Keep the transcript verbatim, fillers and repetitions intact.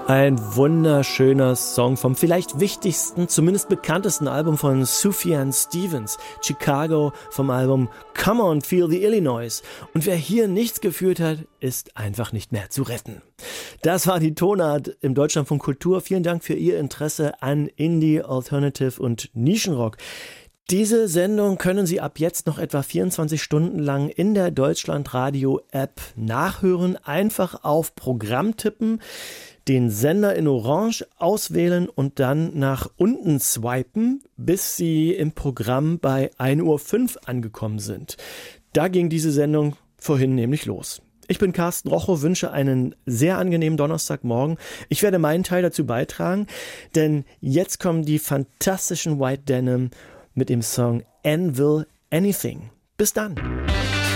Ein wunderschöner Song vom vielleicht wichtigsten, zumindest bekanntesten Album von Sufjan Stevens, Chicago, vom Album Come On, Feel the Illinois. Und wer hier nichts geführt hat, ist einfach nicht mehr zu retten. Das war die Tonart im Deutschlandfunk Kultur. Vielen Dank für Ihr Interesse an Indie, Alternative und Nischenrock. Diese Sendung können Sie ab jetzt noch etwa vierundzwanzig Stunden lang in der Deutschlandradio-App nachhören. Einfach auf Programm tippen, den Sender in Orange auswählen und dann nach unten swipen, bis Sie im Programm bei ein Uhr fünf angekommen sind. Da ging diese Sendung vorhin nämlich los. Ich bin Carsten Rochow, wünsche einen sehr angenehmen Donnerstagmorgen. Ich werde meinen Teil dazu beitragen, denn jetzt kommen die fantastischen White Denim mit dem Song Anvil Anything. Bis dann!